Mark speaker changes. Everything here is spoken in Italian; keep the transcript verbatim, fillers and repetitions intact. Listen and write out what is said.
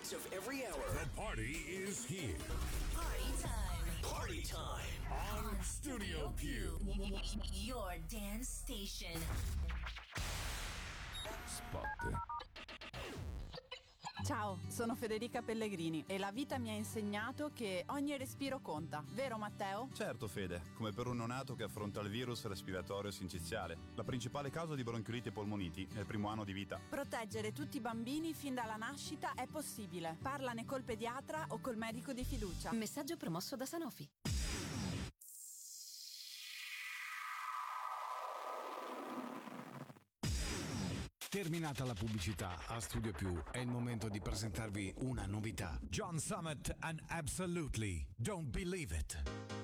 Speaker 1: beats of every hour.
Speaker 2: The party is here.
Speaker 3: Party time.
Speaker 1: Party time.
Speaker 2: On Studio Q.
Speaker 3: Your dance station.
Speaker 2: Spot.
Speaker 4: Ciao, sono Federica Pellegrini e la vita mi ha insegnato che ogni respiro conta, vero Matteo?
Speaker 5: Certo Fede, come per un neonato che affronta il virus respiratorio sinciziale, la principale causa di bronchiolite e polmoniti nel primo anno di vita.
Speaker 4: Proteggere tutti i bambini fin dalla nascita è possibile. Parlane col pediatra o col medico di fiducia.
Speaker 3: Messaggio promosso da Sanofi.
Speaker 6: Terminata la pubblicità, a Studio Più è il momento di presentarvi una novità. John Summit and Absolutely Don't Believe It.